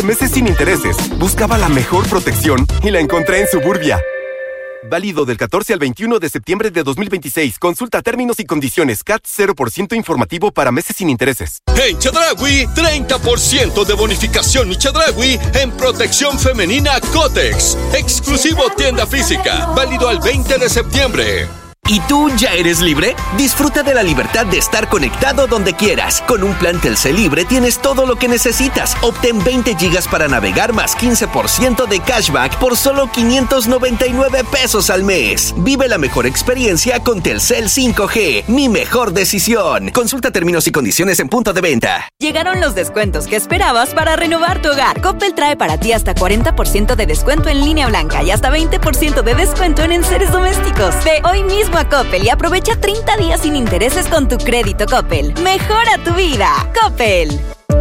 Meses sin intereses. Buscaba la mejor protección y la encontré en Suburbia. Válido del 14 al 21 de septiembre de 2026. Consulta términos y condiciones. CAT 0% informativo para meses sin intereses. En Chedraui, 30% de bonificación Chedraui en protección femenina Cotex. Exclusivo tienda física. Válido al 20 de septiembre. ¿Y tú ya eres libre? Disfruta de la libertad de estar conectado donde quieras. Con un plan Telcel Libre tienes todo lo que necesitas. Obtén 20 gigas para navegar más 15% de cashback por solo 599 pesos al mes. Vive la mejor experiencia con Telcel 5G. Mi mejor decisión. Consulta términos y condiciones en punto de venta. Llegaron los descuentos que esperabas para renovar tu hogar. Coppel trae para ti hasta 40% de descuento en línea blanca y hasta 20% de descuento en enseres domésticos. Ve hoy mismo a Coppel y aprovecha 30 días sin intereses con tu crédito Coppel. Mejora tu vida. Coppel.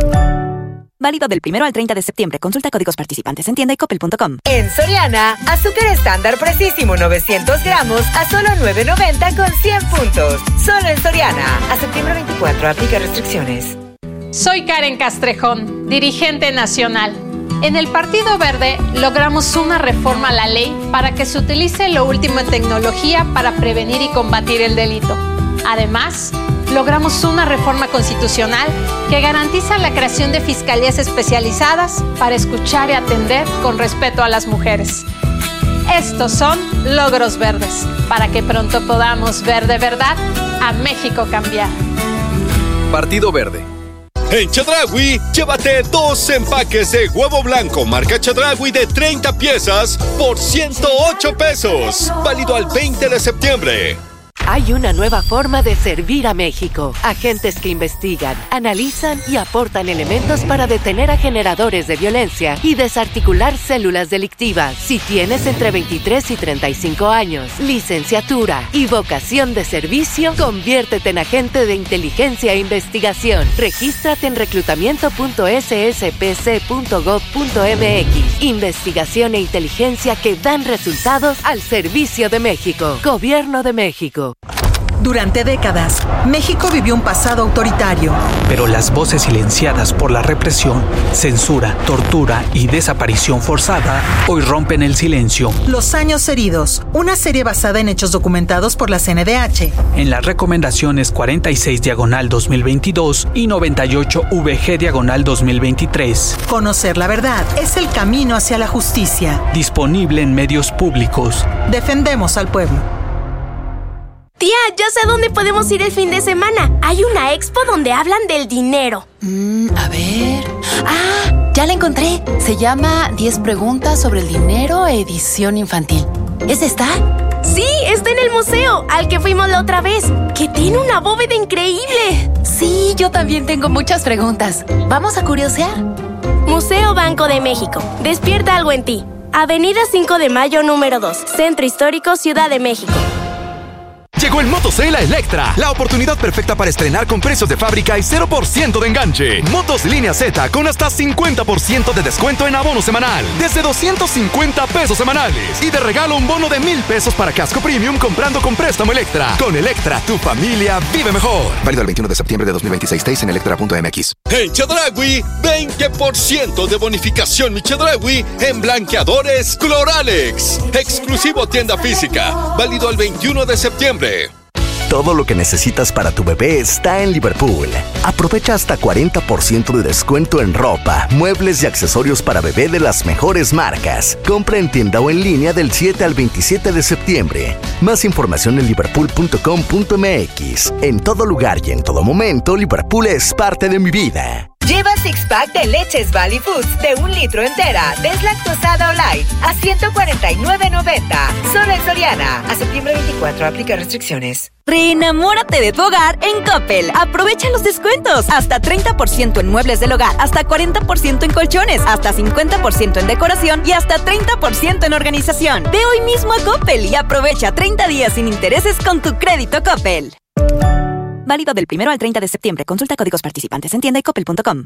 Válido del 1 al 30 de septiembre. Consulta códigos participantes en tienda y coppel.com. En Soriana, azúcar estándar precisísimo 900 gramos a solo $9.90 con 100 puntos. Solo en Soriana. A septiembre 24. Aplica restricciones. Soy Karen Castrejón, dirigente nacional. En el Partido Verde logramos una reforma a la ley para que se utilice lo último en tecnología para prevenir y combatir el delito. Además, logramos una reforma constitucional que garantiza la creación de fiscalías especializadas para escuchar y atender con respeto a las mujeres. Estos son logros verdes, para que pronto podamos ver de verdad a México cambiar. Partido Verde. En Chedraui, llévate 2 empaques de huevo blanco marca Chedraui de 30 piezas por 108 pesos. Válido al 20 de septiembre. Hay una nueva forma de servir a México. Agentes que investigan, analizan y aportan elementos para detener a generadores de violencia y desarticular células delictivas. Si tienes entre 23 y 35 años, licenciatura y vocación de servicio, conviértete en agente de inteligencia e investigación. Regístrate en reclutamiento.sspc.gov.mx. Investigación e inteligencia que dan resultados al servicio de México. Gobierno de México. Durante décadas, México vivió un pasado autoritario. Pero las voces silenciadas por la represión, censura, tortura y desaparición forzada hoy rompen el silencio. Los años heridos, una serie basada en hechos documentados por la CNDH. En las recomendaciones 46/2022 y 98VG/2023. Conocer la verdad es el camino hacia la justicia. Disponible en medios públicos. Defendemos al pueblo. Tía, ya sé a dónde podemos ir el fin de semana. Hay una expo donde hablan del dinero. A ver... ¡Ah! Ya la encontré. Se llama 10 preguntas sobre el dinero, edición infantil. ¿Es esta? Sí, está en el museo, al que fuimos la otra vez, que tiene una bóveda increíble. Sí, yo también tengo muchas preguntas. ¿Vamos a curiosear? Museo Banco de México. Despierta algo en ti. Avenida 5 de Mayo, número 2. Centro Histórico, Ciudad de México. Llegó el Moto Sale a Electra, la oportunidad perfecta para estrenar con precios de fábrica y 0% de enganche. Motos línea Z con hasta 50% de descuento en abono semanal, desde 250 pesos semanales. Y de regalo un bono de 1,000 pesos para casco premium comprando con préstamo Electra. Con Electra, tu familia vive mejor. Válido el 21 de septiembre de 2026, TEIS en electra.mx. En Chedraui, 20% de bonificación Chedraui en blanqueadores Cloralex. Exclusivo tienda física, válido al 21 de septiembre. Todo lo que necesitas para tu bebé está en Liverpool. Aprovecha hasta 40% de descuento en ropa, muebles y accesorios para bebé de las mejores marcas. Compra en tienda o en línea del 7 al 27 de septiembre. Más información en liverpool.com.mx. En todo lugar y en todo momento, Liverpool es parte de mi vida. Lleva six-pack de leches Valley Foods de 1 litro entera, deslactosada o light, a $149.90. Solo en Soriana. A septiembre 24. Aplica restricciones. Reenamórate de tu hogar en Coppel. Aprovecha los descuentos. Hasta 30% en muebles del hogar, hasta 40% en colchones, hasta 50% en decoración y hasta 30% en organización. Ve hoy mismo a Coppel y aprovecha 30 días sin intereses con tu crédito Coppel. Válido del 1 al 30 de septiembre. Consulta códigos participantes en tienda y coppel.com.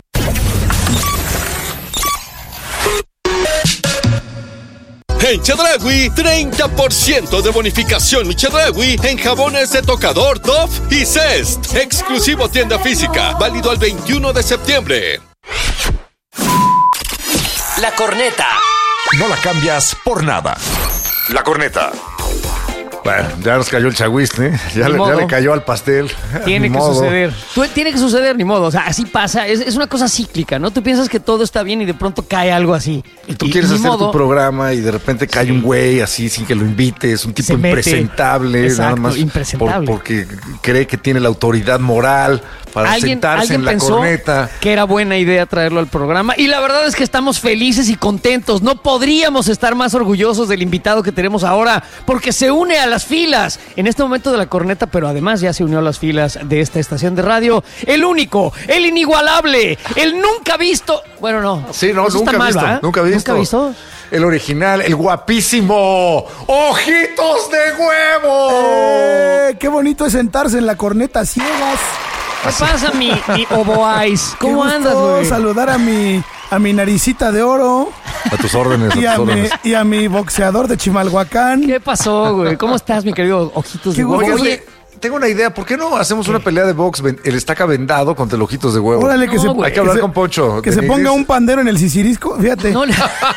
En Chedraui, 30% de bonificación Chedraui en jabones de tocador Dove y Zest. Exclusivo tienda física, válido al 21 de septiembre. La Corneta. No la cambias por nada. La Corneta. Bueno, ya nos cayó el chagüiste, ¿eh? Ya le cayó al pastel. Tiene que suceder. Tiene que suceder, ni modo. O sea, así pasa. Es una cosa cíclica, ¿no? Tú piensas que todo está bien y de pronto cae algo así. Y tú quieres hacer tu programa y de repente cae un güey así sin que lo invites, un tipo impresentable. Exacto, nada más impresentable. Porque cree que tiene la autoridad moral para sentarse en la corneta. Que era buena idea traerlo al programa. Y la verdad es que estamos felices y contentos. No podríamos estar más orgullosos del invitado que tenemos ahora, porque se une a las filas en este momento de la corneta, pero además ya se unió a las filas de esta estación de radio. El único, el inigualable, el nunca visto. Bueno, no. Sí, no, nunca visto. El original, el guapísimo Ojitos de Huevo. Qué bonito es sentarse en la corneta ciegas. ¿Qué pasa, mi Ovo Eyes? ¿Cómo andas, güey? Saludar a mi naricita de oro. A tus órdenes, y a mi boxeador de Chimalhuacán. ¿Qué pasó, güey? ¿Cómo estás, mi querido Ojitos de Huevo? Oye, tengo una idea. ¿Por qué no hacemos una pelea de box? El estaca vendado contra el Ojitos de Huevo. Órale, hay que hablar con Poncho. Que se ponga un pandero en el sisirisco. Fíjate. Y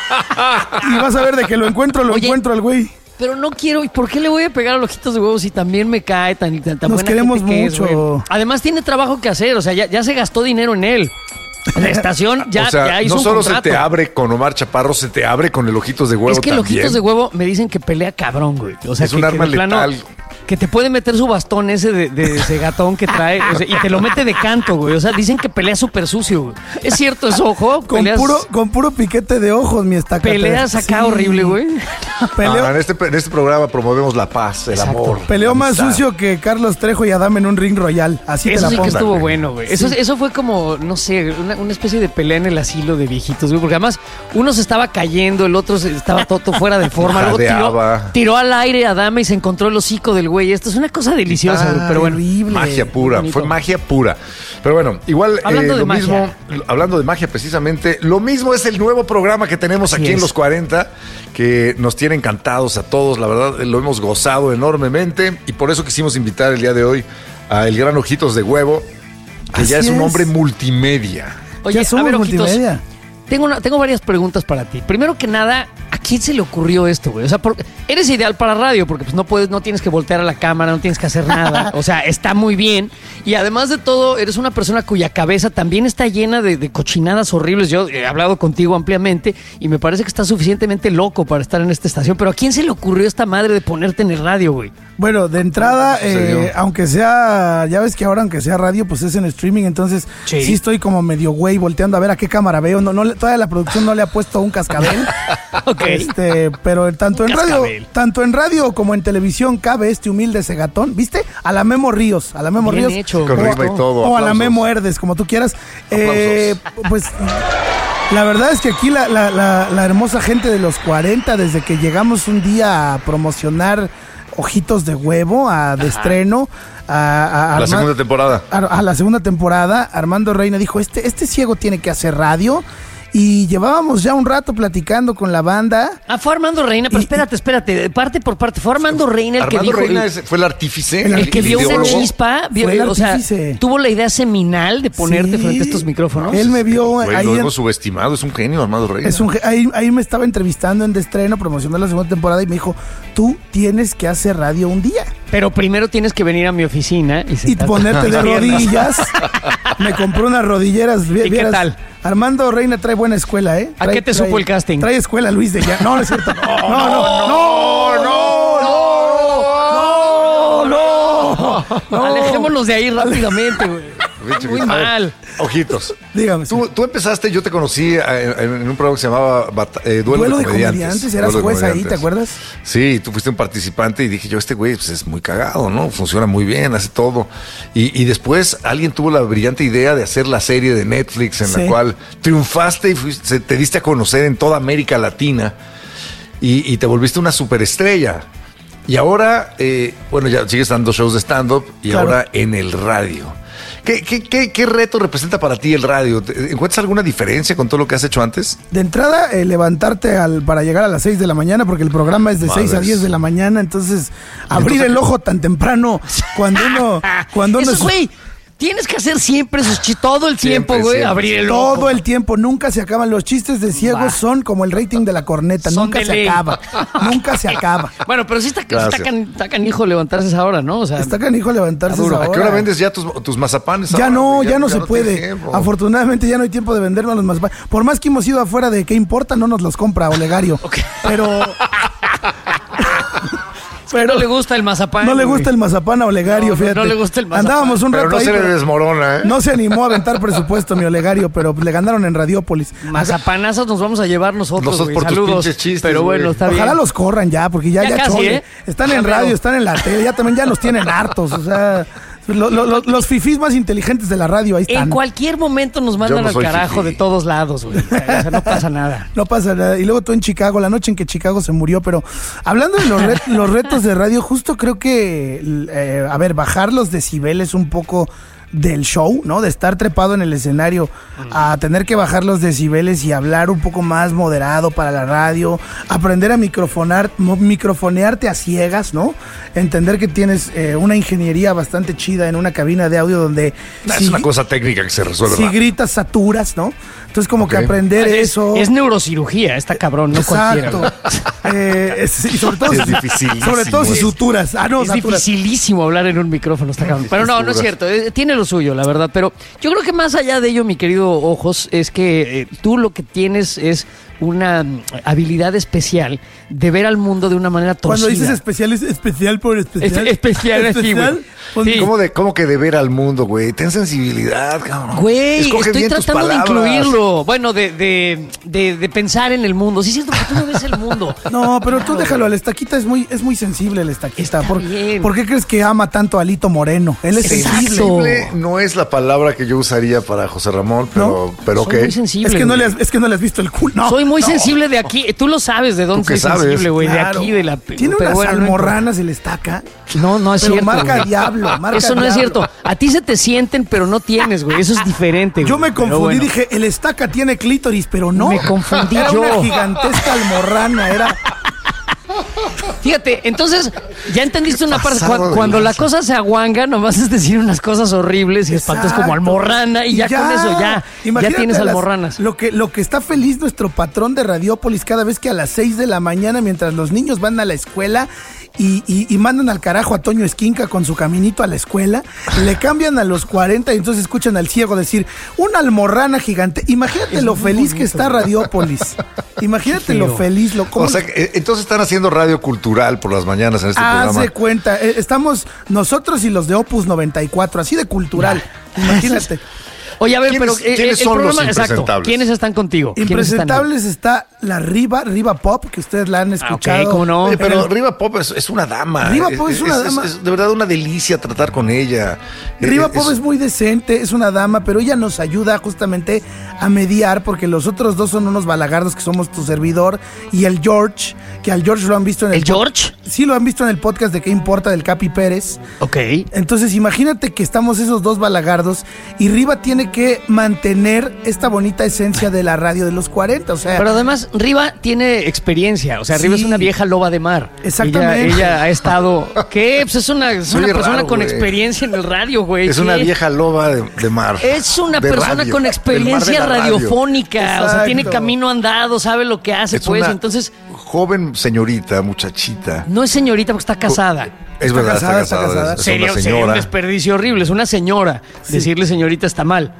vas a ver de que lo encuentro al güey. Pero no quiero, ¿y por qué le voy a pegar a los Ojitos de Huevo si también me cae tan Nos queremos mucho. Además tiene trabajo que hacer, o sea, ya se gastó dinero en él. La estación ya hizo no un solo contrato. Se te abre con Omar Chaparro, se te abre con el Ojitos de Huevo. Es que también. el Ojitos de Huevo me dicen que pelea cabrón, güey. O sea, es un arma letal. Que te puede meter su bastón ese de ese gatón que trae, o sea, y te lo mete de canto, güey. O sea, dicen que pelea súper sucio, güey. ¿Es cierto eso, ojo? Con puro piquete de ojos, mi estaca. Peleas acá horrible, güey. En este programa promovemos la paz, el amor. Peleó más sucio que Carlos Trejo y Adam en un ring royal. Así eso te la pongo. Eso sí que estuvo bueno, güey. Sí. Eso fue como, no sé, una especie de pelea en el asilo de viejitos, güey. Porque además uno se estaba cayendo, el otro estaba todo fuera de forma. Luego tiró al aire a Adame y se encontró el hocico del güey. Esto es una cosa deliciosa, güey, pero bueno. Horrible. Magia pura, fue magia pura. Pero bueno, igual hablando de magia precisamente, lo mismo es el nuevo programa que tenemos aquí en Los 40, que nos tiene encantados a todos, la verdad, lo hemos gozado enormemente y por eso quisimos invitar el día de hoy a el gran Ojitos de Huevo, que ya es un hombre multimedia. Oye, a ver, Ojitos, tengo varias preguntas para ti. Primero que nada, ¿a quién se le ocurrió esto, güey? O sea, eres ideal para radio porque pues no tienes que voltear a la cámara, no tienes que hacer nada. O sea, está muy bien. Y además de todo, eres una persona cuya cabeza también está llena de cochinadas horribles. Yo he hablado contigo ampliamente y me parece que estás suficientemente loco para estar en esta estación. Pero ¿a quién se le ocurrió esta madre de ponerte en el radio, güey? Bueno, de entrada, aunque sea, ya ves que ahora aunque sea radio, pues es en streaming, entonces sí estoy como medio güey volteando a ver a qué cámara veo. Todavía la producción no le ha puesto un cascabel. Okay. Pero tanto en radio como en televisión cabe este humilde cegatón, ¿viste? A la Memo Ríos, Bien hecho. Con rima y todo. O a la Memo Herdes, como tú quieras. Pues la verdad es que aquí la hermosa gente de Los 40, desde que llegamos un día a promocionar Ojitos de Huevo, de estreno, a la segunda temporada. A la segunda temporada, Armando Reina dijo, este ciego tiene que hacer radio. Y llevábamos ya un rato platicando con la banda. Fue Armando Reina, pero espérate, parte por parte. Fue Armando Reina el que dijo. Armando Reina fue el artífice. El que vio una chispa, o sea, tuvo la idea seminal de ponerte frente a estos micrófonos. Él me vio ahí. Lo hemos subestimado, es un genio, Armando Reina. Ahí me estaba entrevistando en de estreno, promocionando la segunda temporada y me dijo, tú tienes que hacer radio un día. Pero primero tienes que venir a mi oficina y ponerte de rodillas. Me compró unas rodilleras. ¿Y qué tal? Armando Reina trae buena escuela, ¿eh? ¿A qué te supo el casting? Trae escuela Luis de ya. No es cierto. No. Alejémonos de ahí rápidamente, güey. Muy mal. Ojitos. Dígame. Tú empezaste, yo te conocí en un programa que se llamaba Duelo de Comediantes. Eras juez ahí, ¿te acuerdas? Sí, tú fuiste un participante y dije yo, este güey pues es muy cagado, ¿no? Funciona muy bien, hace todo. Y después alguien tuvo la brillante idea de hacer la serie de Netflix en la cual triunfaste y te diste a conocer en toda América Latina y te volviste una superestrella. Y ahora, ya sigues dando shows de stand-up y ahora en el radio. ¿Qué reto representa para ti el radio? ¿Encuentras alguna diferencia con todo lo que has hecho antes? De entrada, levantarte para llegar a las 6 de la mañana, porque el programa es de 6 a 10 de la mañana, entonces abrir el ojo tan temprano cuando uno Eso, güey. tienes que hacer siempre esos chistes, todo el tiempo, güey, abrir el ojo. Todo el tiempo, nunca se acaban. Los chistes de ciegos son como el rating de la corneta, nunca se acaba. Nunca se acaba. Bueno, pero sí está canijo levantarse esa hora, ¿no? O sea, está canijo levantarse esa hora. ¿A qué hora vendes ya tus mazapanes? Ya no se puede. Afortunadamente ya no hay tiempo de vendernos los mazapanes. Por más que hemos ido afuera de qué importa, no nos los compra Olegario. Okay. Pero no le gusta el mazapán. No le gusta el mazapán a Olegario, fíjate. No le gusta el mazapán. Andábamos un rato pero no ahí. Se le desmorona, ¿eh? No se animó a aventar presupuesto mi Olegario, pero le ganaron en Radiópolis. Mazapanazos nos vamos a llevar nosotros por Saludos. Tus pinches chistes, pero bueno, está bien. Ojalá los corran ya, porque ya casi, chole. Están en radio, están en la tele, ya nos tienen hartos, o sea... Los fifís más inteligentes de la radio, ahí están. En cualquier momento nos mandan al carajo de todos lados, güey. O sea, no pasa nada. No pasa nada. Y luego tú en Chicago, la noche en que Chicago se murió. Pero hablando de los retos de radio, justo creo que, bajar los decibeles un poco del show, ¿no? De estar trepado en el escenario a tener que bajar los decibeles y hablar un poco más moderado para la radio, aprender a microfonearte a ciegas, ¿no? Entender que tienes una ingeniería bastante chida en una cabina de audio donde... es una cosa técnica que se resuelve. Si gritas, saturas, ¿no? Entonces como que aprender eso... Es neurocirugía, está cabrón, no cualquiera. Y sobre todo, es dificilísimo. Sobre todo si suturas. Es dificilísimo hablar en un micrófono, está cabrón. Pero no es cierto, tiene lo suyo, la verdad. Pero yo creo que más allá de ello, mi querido Ojos, es que tú lo que tienes es una habilidad especial de ver al mundo de una manera torcida. Cuando dices especial, ¿es especial por especial? Especial, así, güey. Sí. ¿Cómo que de ver al mundo, güey? Ten sensibilidad, cabrón. Güey, estoy tratando de incluirlo. Bueno, de pensar en el mundo. Sí, es cierto que tú no ves el mundo. No, pero tú déjalo. El Estaquita es muy sensible, el Estaquita. ¿Por qué crees que ama tanto a Alito Moreno? Él es sensible. No es la palabra que yo usaría para José Ramón, pero ok. Soy muy sensible. Es que no le has visto el culo. No. Soy muy sensible de aquí. Tú lo sabes de dónde soy sensible, güey. Claro. De aquí, de la... Tiene unas almorranas el Estaca. No es cierto. Marca diablo. Eso no es cierto. A ti se te sienten, pero no tienes, güey. Eso es diferente, güey. Yo me confundí, dije, el Estaca tiene clítoris, pero no. Me confundí era yo. Era una gigantesca almorrana, era... Fíjate, entonces ya entendiste una parte. Cuando la cosa se aguanga, nomás es decir unas cosas horribles y espantas como almorrana y ya con eso ya tienes almorranas. Lo que está feliz nuestro patrón de Radiópolis cada vez que a las 6 de la mañana, mientras los niños van a la escuela y mandan al carajo a Toño Esquinca con su caminito a la escuela, le cambian a los 40 y entonces escuchan al ciego decir, una almorrana gigante. Imagínate lo feliz que está Radiópolis. Imagínate lo feliz. O sea, entonces están haciendo radio cultural por las mañanas en este programa. Haz de cuenta, estamos nosotros y los de Opus 94, así de cultural. Imagínate. Oye, a ver, pero ¿quiénes son los impresentables? Exacto, ¿quiénes están contigo? Impresentables está la Riva Pop, que ustedes la han escuchado. Ok, ¿cómo no? Oye, pero Riva Pop es una dama. Riva Pop es una dama. Es de verdad una delicia tratar con ella. Riva Pop es muy decente, es una dama, pero ella nos ayuda justamente a mediar, porque los otros dos son unos balagardos que somos tu servidor y el George, que al George lo han visto en el... ¿El George? Sí, lo han visto en el podcast de ¿Qué importa? Del Capi Pérez. Ok. Entonces imagínate que estamos esos dos balagardos y Riva tiene que mantener esta bonita esencia de la radio de los 40, o sea... Pero además, Riva tiene experiencia, o sea, Riva es una vieja loba de mar. Exactamente. Ella ha estado... ¿Qué? Pues es una persona con experiencia en el radio, güey. Es una vieja loba de mar. Es una persona con experiencia radiofónica, o sea, tiene camino andado, sabe lo que hace, pues, entonces... Joven señorita, muchachita. No es señorita porque está casada. Es verdad, está casada. Sería un desperdicio horrible, es una señora. Sí. Decirle señorita está mal.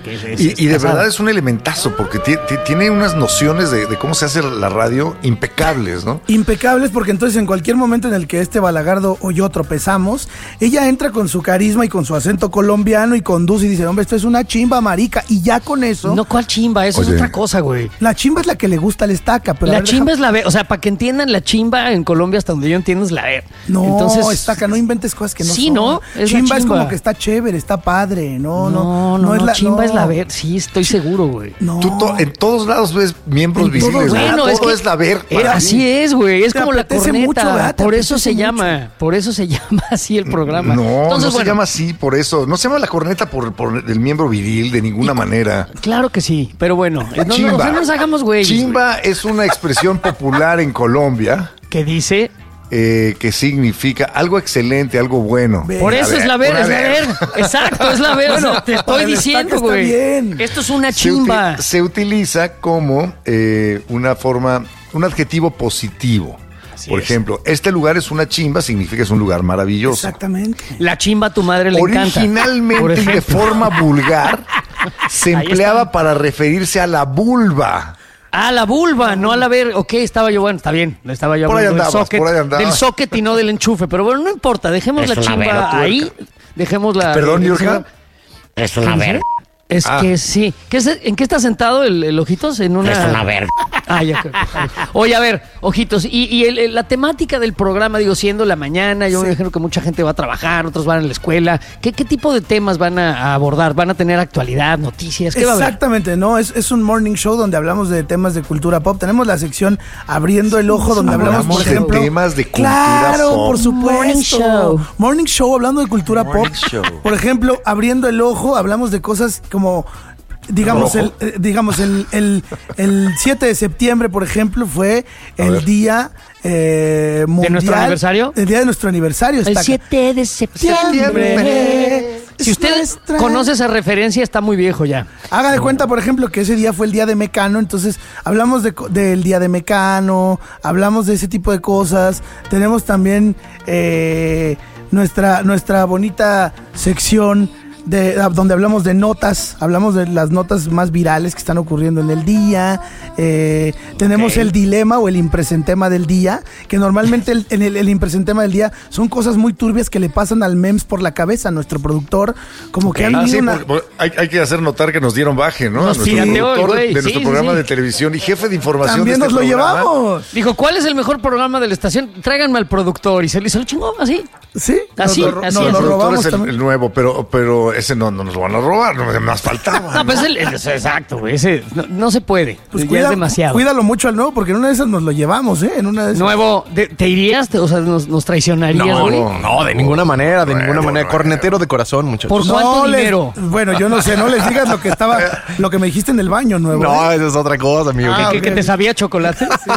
Y de verdad es un elementazo, porque tiene unas nociones de cómo se hace la radio impecables, ¿no? Impecables, porque entonces en cualquier momento en el que este balagardo o yo tropezamos, ella entra con su carisma y con su acento colombiano y conduce y dice, hombre, esto es una chimba marica, y ya con eso... No, ¿cuál chimba? Eso es otra cosa, güey. La chimba es la que le gusta al Estaca, pero... La chimba es la ver, o sea, para que entiendan, la chimba en Colombia, hasta donde yo entiendo, es la ver. No, entonces, Estaca, no inventes cosas que no sí, son. ¿no? Chimba es como que está chévere, está padre, no es la chimba es la ver, sí, estoy seguro, güey. No. Tú en todos lados ves miembros visibles. Bueno, todo es la ver. Así es, güey. Es como la corneta. Mucho, por eso se llama así el programa. No, entonces, no se llama así por eso. No se llama la corneta por el miembro viril de ninguna manera. Claro que sí, pero bueno. No nos hagamos güey. Chimba es una expresión popular en Colombia. ¿Qué dice? que significa algo excelente, algo bueno. Por eso es la ver. Exacto, es la ver. Bueno, te estoy diciendo, güey. Esto es una chimba. Se utiliza como una forma, un adjetivo positivo. Por ejemplo, este lugar es una chimba, significa que es un lugar maravilloso. Exactamente. La chimba a tu madre le encanta. Originalmente y de forma vulgar se empleaba para referirse a la vulva. Ah, la vulva, no a la ver. Ok, estaba yo, bueno, está bien. Estaba yo hablando del socket y no del enchufe. Pero bueno, no importa, dejemos la chimba ahí. Dejemos la... Perdón, Yorka. Es una verga. Es que sí. ¿En qué está sentado el Ojitos? En una... Es una verga. Ya. Oye, a ver, Ojitos, y la temática del programa, digo, siendo la mañana, yo me imagino que mucha gente va a trabajar, otros van a la escuela. ¿Qué tipo de temas van a abordar? ¿Van a tener actualidad, noticias? ¿Qué va a haber? Exactamente, ¿no? Es un morning show donde hablamos de temas de cultura pop. Tenemos la sección Abriendo el Ojo, donde hablamos, por ejemplo... de temas de cultura pop. Por supuesto. Morning show, hablando de cultura pop. Por ejemplo, Abriendo el Ojo, hablamos de cosas como... Digamos, el 7 de septiembre, por ejemplo, fue el día mundial. ¿De nuestro aniversario? El día de nuestro aniversario. El 7 de septiembre. Si usted conoce esa referencia, está muy viejo ya. Haga de cuenta, por ejemplo, que ese día fue el día de Mecano, entonces hablamos del día de Mecano, hablamos de ese tipo de cosas. Tenemos también nuestra bonita sección donde hablamos de notas, hablamos de las notas más virales que están ocurriendo en el día. Tenemos el dilema o el impresentema del día, que normalmente el impresentema del día son cosas muy turbias que le pasan al MEMS por la cabeza a nuestro productor, como que han hay que hacer notar que nos dieron baje, ¿no? Nos nuestro productor de nuestro programa de televisión y jefe de información también de este nos lo programa. llevamos. Dijo, ¿cuál es el mejor programa de la estación? Tráiganme al productor, y se lo chingó así. Sí, así. El productor es el nuevo, pero ese no nos lo van a robar, no más faltaba. No, pues exacto, güey, ese no se puede. Pues ya es demasiado. Cuídalo mucho al nuevo, porque en una de esas nos lo llevamos, En una de esas. Nuevo, ¿te irías? O sea, ¿nos traicionarías, güey? No, de ninguna manera, Cornetero de corazón, muchachos. ¿Por cuánto dinero? Bueno, yo no sé, no les digas lo que me dijiste en el baño, nuevo. No, esa es otra cosa, amigo. ¿Que te sabía chocolate? Sí.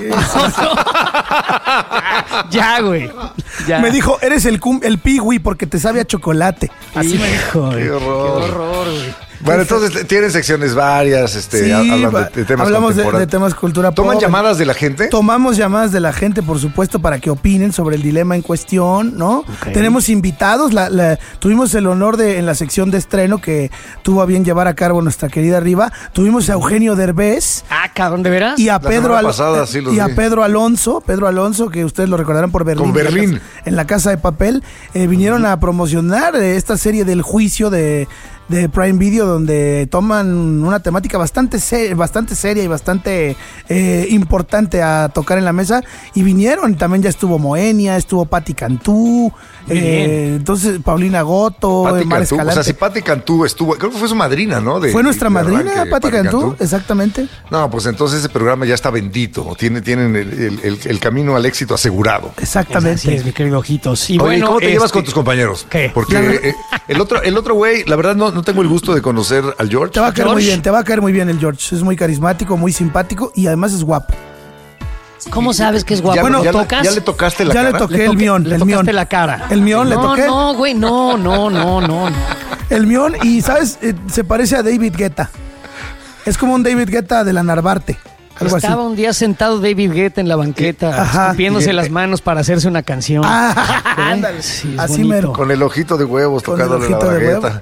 Ya, güey. Ya. Me dijo, eres el Pigui porque te sabe a chocolate. Así me dijo. Qué horror. Qué horror, güey. Bueno, entonces tienen secciones varias, hablando de temas hablamos de temas cultura pop. ¿Toman llamadas de la gente? Tomamos llamadas de la gente, por supuesto, para que opinen sobre el dilema en cuestión, ¿no? Okay. Tenemos invitados, tuvimos el honor en la sección de estreno que tuvo a bien llevar a cabo nuestra querida Riva, tuvimos a Eugenio Derbez. Ah, cabrón, ¿de veras? Y a Pedro Alonso, que ustedes lo recordarán por Berlín. Con Berlín. En la Casa de Papel, vinieron a promocionar esta serie del juicio de Prime Video, donde toman una temática bastante seria y bastante importante a tocar en la mesa, y vinieron, también ya estuvo Moenia, estuvo Patti Cantú, entonces Paulina Goto, Mar Escalante. O sea, si Patti Cantú estuvo, creo que fue su madrina, ¿no? Fue nuestra madrina, Patti Cantú, exactamente. No, pues entonces ese programa ya está bendito, tienen el camino al éxito asegurado. Exactamente. Así es, mi querido Ojitos. Y bueno, ¿cómo te llevas con tus compañeros? ¿Qué? Porque el otro güey, la verdad no tengo el gusto de conocer al George. Te va a caer muy bien el George. Es muy carismático, muy simpático y además es guapo. ¿Cómo sabes que es guapo? Bueno, ¿ya le tocaste la cara? Ya le toqué el mión. Le tocaste la cara. El mión le toqué. No, güey, no. El mión, y ¿sabes? Se parece a David Guetta. Es como un David Guetta de la Narvarte. Estaba un día sentado David Guetta en la banqueta, escupiéndose las manos para hacerse una canción. Ándale. Sí, así mero. Con el ojito de huevos tocándole la bagueta.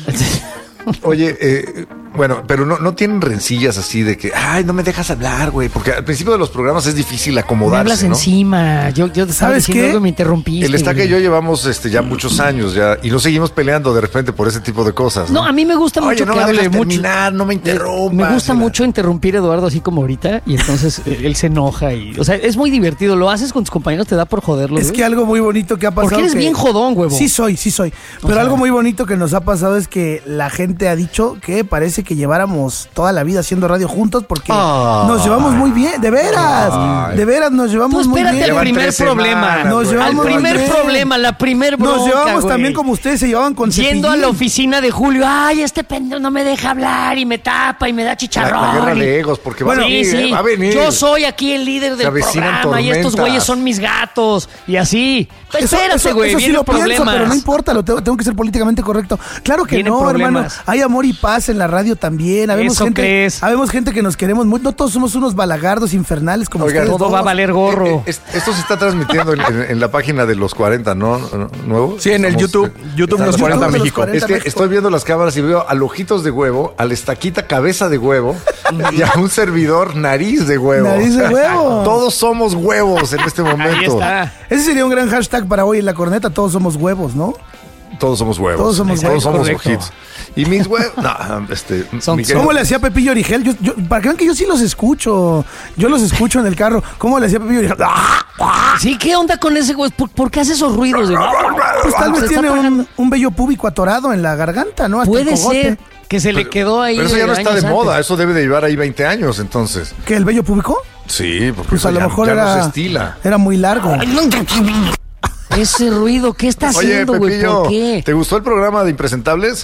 Oye, bueno, pero no tienen rencillas así de que, ay, no me dejas hablar, güey, porque al principio de los programas es difícil acomodarse, me hablas, ¿no? Encima, yo te estaba diciendo algo y me interrumpiste. El Estaca y yo llevamos ya muchos años ya y nos seguimos peleando de repente por ese tipo de cosas, ¿no? No, a mí me gusta mucho que hable mucho. No me interrumpas. Me gusta mucho interrumpir a Eduardo así como ahorita, y entonces él se enoja y, o sea, es muy divertido. Lo haces con tus compañeros, te da por joderlo. Es que algo muy bonito que ha pasado. Porque eres bien jodón, huevo. Sí soy. Pero algo muy bonito que nos ha pasado es que la gente ha dicho que parece que lleváramos toda la vida haciendo radio juntos porque nos llevamos muy bien, de veras nos llevamos muy bien. Espérate al primer problema. Nos llevamos al primer problema, la primer bronca, nos llevamos güey. También como ustedes se llevaban con Yendo Cepillín. a la oficina de Julio, ay, este pendejo no me deja hablar y me tapa y me da chicharrón. La guerra de egos, porque va a venir. Yo soy aquí el líder del programa y estos güeyes son mis gatos y así. Espérate, güey, eso sí lo pienso, pero no importa, tengo que ser políticamente correcto. Claro que no, problemas. Hermano. Hay amor y paz en la radio también. Habemos gente que nos queremos mucho. No todos somos unos balagardos infernales como ustedes. Todo va a valer gorro. Esto se está transmitiendo en la página de los 40, ¿no? ¿Nuevos? Sí, en el YouTube Los 40 México. Es que estoy viendo las cámaras y veo al Ojitos de Huevo, al Estaquita Cabeza de Huevo y a un servidor Nariz de Huevo. Nariz de Huevo. Todos somos huevos en este momento. Ahí está. Ese sería un gran hashtag para hoy en La Corneta. Todos somos huevos, ¿no? Todos somos huevos. Todos somos ojitos. Y mis huevos. ¿Cómo le hacía Pepillo Origel? Para que vean que yo sí los escucho. Yo los escucho en el carro. ¿Cómo le hacía Pepillo Origel? Sí, ¿qué onda con ese güey? ¿Por qué hace esos ruidos? Pues tal vez tiene un vello púbico atorado en la garganta, ¿no? Hasta puede ser que se le quedó ahí. Pero eso ya no está de moda. Eso debe de llevar ahí 20 años, entonces. ¿Qué, el vello púbico? Sí, porque pues eso a lo mejor ya no se estila. Era muy largo. Ese ruido, ¿qué está haciendo, güey? Pepillo, ¿por qué? ¿Te gustó el programa de Impresentables?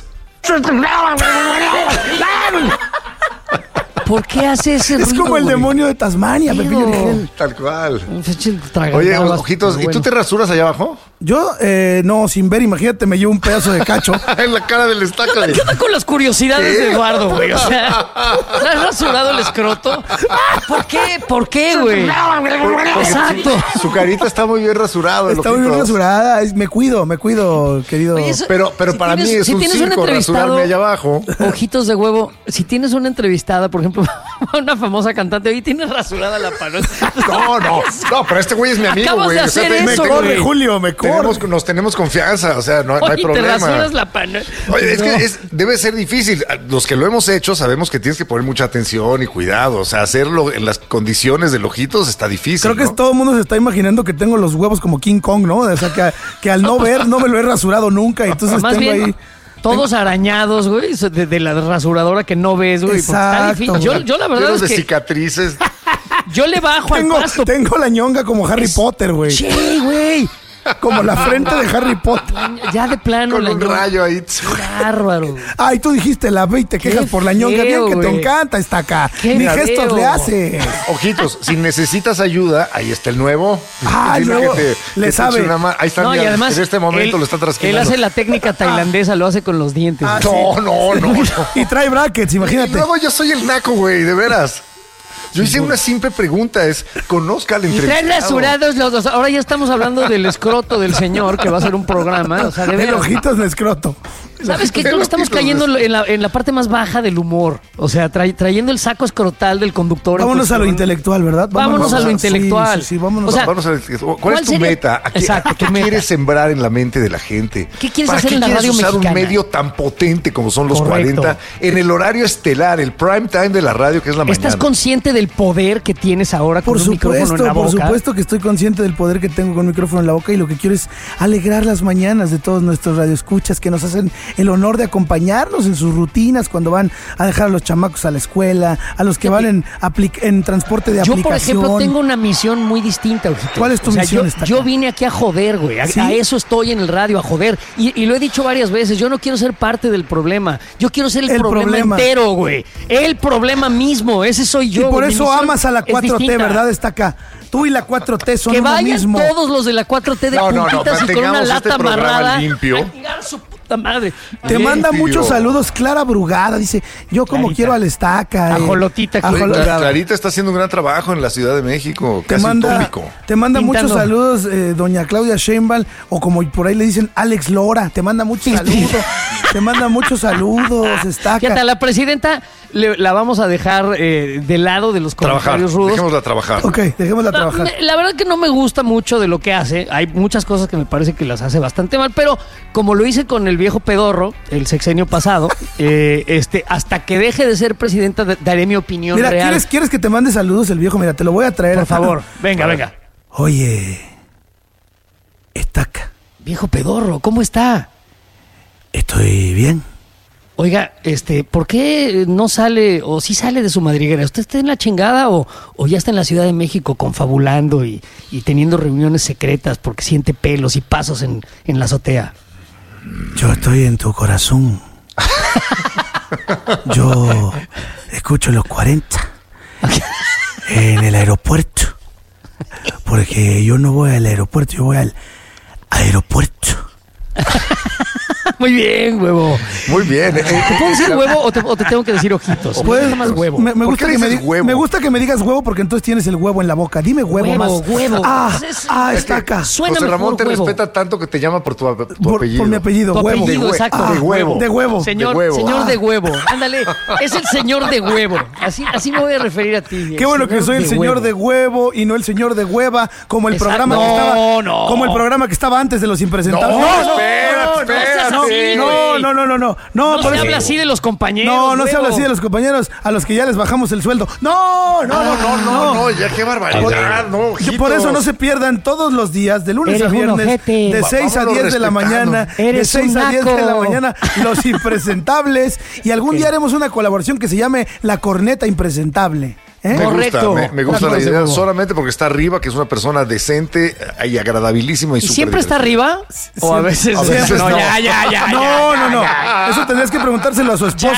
¿Por qué hace ese ruido? Es como el demonio de Tasmania, Pepillo Origel. Tal cual. Oye, Ojitos, ¿y tú te rasuras allá abajo? Yo, no, sin ver, imagínate, me llevo un pedazo de cacho. En la cara del estaca. ¿Qué onda con las curiosidades de Eduardo, güey? O sea, ¿te has rasurado el escroto? ¿Por qué, güey? Exacto. Su carita está muy bien rasurada. Está muy bien rasurada. Me cuido, querido. Oye, pero para mí es un circo rasurarme allá abajo. Ojitos de Huevo, si tienes una entrevistada, por ejemplo, una famosa cantante, hoy tienes rasurada la panota. No, pero este güey es mi amigo, güey. Acabas de hacer eso, me corre, Julio, me corre. Nos tenemos confianza, o sea, no hay problema. Te rasuras la panota. Oye, es que debe ser difícil. Los que lo hemos hecho sabemos que tienes que poner mucha atención y cuidado. O sea, hacerlo en las condiciones del Ojitos está difícil. Creo que todo el mundo se está imaginando que tengo los huevos como King Kong, ¿no? O sea, que al no ver, no me lo he rasurado nunca. Entonces más tengo bien, ahí... Todos arañados, güey, de la rasuradora que no ves, güey. Está difícil. Yo la verdad es que... de cicatrices. Yo le bajo al pasto. Tengo la ñonga como Harry Potter, güey. Sí, güey. Como la frente de Harry Potter. Ya de plano. Con un rayo ahí. Bárbaro. Ay, tú dijiste la ve y te quejas por la ñonga. Bien que te encanta, está acá. Ni gestos le hace. Ojitos, si necesitas ayuda, ahí está el nuevo. Luego le sabe. Ahí está, mira, además, en este momento lo está trasquilando. Él hace la técnica tailandesa, lo hace con los dientes. No. Y trae brackets, imagínate. Y luego yo soy el naco, güey, de veras. Yo hice una simple pregunta, conozca al entrevistado. Y traen rasurados los dos. Ahora ya estamos hablando del escroto del señor, que va a hacer un programa. O sea, el Ojitos de escroto. ¿Sabes qué? Creo que estamos cayendo en la parte más baja del humor. O sea, trayendo el saco escrotal del conductor. Vámonos a lo intelectual, ¿verdad? Vámonos a lo intelectual. Sí, vámonos. O sea, ¿cuál es tu meta? ¿Qué quieres sembrar en la mente de la gente? ¿Qué quieres hacer en la radio mexicana? ¿Para qué quieres usar un medio tan potente como son los 40 en el horario estelar, el prime time de la radio, que es la mañana? ¿Estás consciente del poder que tienes ahora con un micrófono en la boca? Por supuesto que estoy consciente del poder que tengo con un micrófono en la boca y lo que quiero es alegrar las mañanas de todos nuestros radioescuchas que nos hacen el honor de acompañarnos en sus rutinas cuando van a dejar a los chamacos a la escuela, a los que van en transporte de aplicación. Yo, por ejemplo, tengo una misión muy distinta, Ojito. ¿Cuál es tu misión? Yo vine aquí a joder, güey. ¿Sí? A eso estoy en el radio, a joder. Y lo he dicho varias veces, yo no quiero ser parte del problema. Yo quiero ser el problema entero, güey. El problema mismo, ese soy yo. Y por eso amas a la 4T, ¿verdad? Está acá. Tú y la 4T son que uno mismo. Que vayan todos los de la 4T de puntitas y con una lata amarrada. Limpio. A tirar su puta madre. Te manda muchos saludos Clara Brugada. Dice, yo como quiero al Estaca. Ajolotita. Clarita está haciendo un gran trabajo en la Ciudad de México. Te manda muchos saludos doña Claudia Sheinbaum, o como por ahí le dicen Alex Lora. Te manda muchos saludos. Te manda muchos saludos, Estaca. Fíjate, a la presidenta la vamos a dejar de lado de los comentarios rudos. Dejémosla trabajar. Ok, dejémosla trabajar. La verdad que no me gusta mucho de lo que hace. Hay muchas cosas que me parece que las hace bastante mal, pero como lo hice con el viejo pedorro, el sexenio pasado, hasta que deje de ser presidenta daré mi opinión real. Mira, ¿quieres que te mande saludos el viejo? Mira, te lo voy a traer. Por favor, venga. Oye, Estaca. Viejo pedorro, ¿cómo está? Estoy bien. Oiga, ¿por qué no sale o sí sale de su madriguera? ¿Usted está en la chingada o ya está en la Ciudad de México confabulando y teniendo reuniones secretas porque siente pelos y pasos en la azotea? Yo estoy en tu corazón. Yo escucho los 40 en el aeropuerto. Porque yo no voy al aeropuerto, yo voy al aeropuerto. Muy bien, huevo. Muy bien. ¿Te puedo decir huevo o te tengo que decir ojitos? Pues, más huevo. Me gusta me gusta que me digas huevo porque entonces tienes el huevo en la boca. Dime huevo más. Huevo. Está acá. Suena José Ramón te huevo. respeta tanto que te llama por tu apellido. Por mi apellido, Tu huevo. apellido, exacto. De huevo. De huevo. Señor de huevo. Ándale, es el señor de huevo. Así me voy a referir a ti. Qué bueno que soy el señor de huevo y no el señor de hueva, como el programa que estaba. Como el programa que estaba antes de Los Impresentables. Espérate. No se habla así de los compañeros. No se habla así de los compañeros a los que ya les bajamos el sueldo. No, ya qué barbaridad, no, ojitos. Por eso no se pierdan todos los días, de lunes a viernes, de 6 a 10 de la mañana, de 6 a 10 de la mañana, Los Impresentables, y algún día haremos una colaboración que se llame La Corneta Impresentable. Correcto. Me gusta la idea solamente porque está arriba, que es una persona decente y agradabilísima y súper. ¿Siempre está arriba? ¿O a veces? No, Ya. No. Eso tendrías que preguntárselo a su esposo.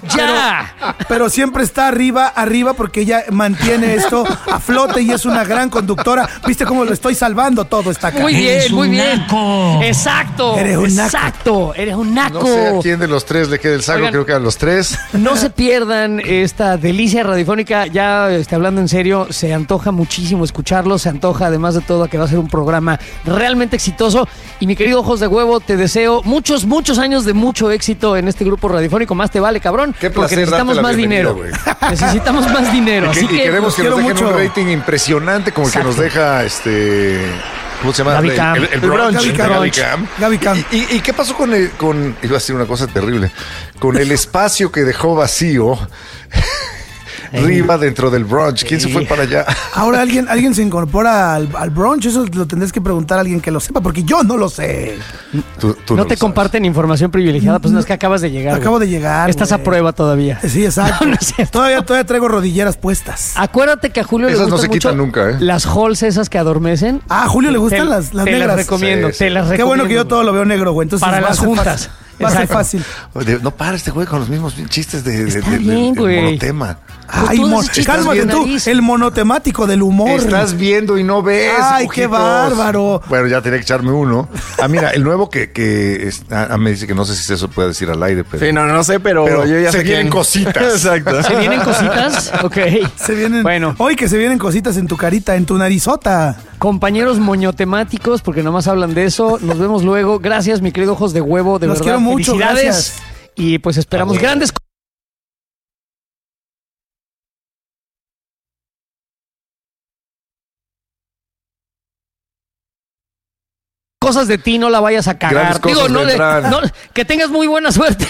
Pero siempre está arriba porque ella mantiene esto a flote y es una gran conductora. ¿Viste cómo lo estoy salvando? Todo está acá. Muy bien. Naco. Exacto. Eres un naco. Exacto. Eres un naco. No sé a quién de los tres le queda el saco. Oigan, creo que a los tres. No se pierdan esta delicia radiofónica. Ya hablando en serio, se antoja muchísimo escucharlo, se antoja además de todo que va a ser un programa realmente exitoso. Y mi querido Ojos de Huevo, te deseo muchos años de mucho éxito en este grupo radiofónico. Más te vale, cabrón, porque necesitamos más dinero. Necesitamos más dinero. Y queremos que nos dejen un rating impresionante como el que nos deja ¿cómo se llama? El brunch. Gaby Cam. ¿Y qué pasó con iba a decir una cosa terrible, con el espacio que dejó vacío Riva dentro del brunch? ¿Quién se fue para allá? Ahora alguien se incorpora al brunch. Eso lo tendrás que preguntar a alguien que lo sepa, porque yo no lo sé. Tú no te comparten información privilegiada, pues no es que acabas de llegar. Acabo de llegar. Estás a prueba todavía. Sí, exacto. No es todavía traigo rodilleras puestas. Acuérdate que a Julio esas le gustan no se quitan nunca, las halls esas que adormecen. A Julio le gustan las negras. Te las recomiendo, te las recomiendo. Qué bueno que yo todo lo veo negro, güey. Entonces para las juntas. Va a ser fácil. No para este güey con los mismos chistes del monotema. Ay, cálmate tú, el monotemático del humor. Estás viendo y no ves. Ay, ojitos. qué bárbaro. Bueno, ya tenía que echarme uno. Mira, el nuevo que me dice que no sé si eso puede decir al aire, pero. Sí, no sé, pero yo ya sé. Se vienen cositas. Exacto. ¿Se vienen cositas? Ok. Se vienen. Bueno. Hoy que se vienen cositas en tu carita, en tu narizota. Compañeros moñotemáticos, porque nomás hablan de eso. Nos vemos luego. Gracias, mi querido Ojos de Huevo. De Los verdad, quiero mucho. felicidades. Gracias. Y pues esperamos grandes cosas de ti, no la vayas a cagar. Digo, que tengas muy buena suerte.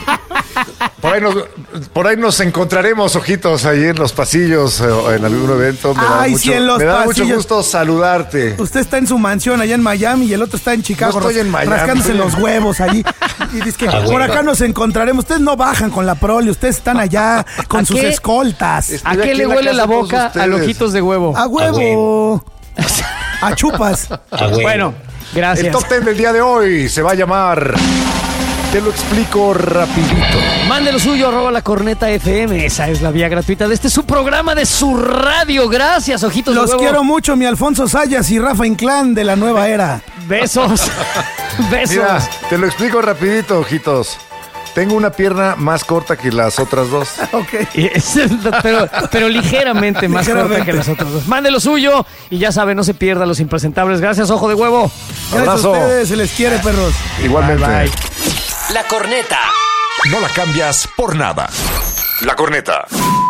Por ahí nos encontraremos, ojitos, ahí en los pasillos en algún evento. Me da mucho gusto saludarte. Usted está en su mansión allá en Miami y el otro está en Chicago. No estoy en Miami. Rascándose los huevos allí. Y dice que por acá nos encontraremos. Ustedes no bajan con la prole, ustedes están allá con sus escoltas. ¿A qué le huele la boca a los ojitos de huevo? A huevo. A chupas. Bueno. Gracias. El top 10 del día de hoy se va a llamar Te lo explico rapidito. Mande lo suyo, @lacorneta.fm. Esa es la vía gratuita de su programa de su radio. Gracias, ojitos de huevo. Los quiero mucho, mi Alfonso Sayas y Rafa Inclán de la nueva era. Besos. Besos. Mira, te lo explico rapidito, ojitos. Tengo una pierna más corta que las otras dos. Ok. Pero ligeramente más corta que las otras dos. Mande lo suyo y ya sabe, no se pierda Los Impresentables. Gracias, Ojo de Huevo. Gracias a ustedes, se les quiere, perros. Igualmente. Bye. La Corneta. No la cambias por nada. La Corneta.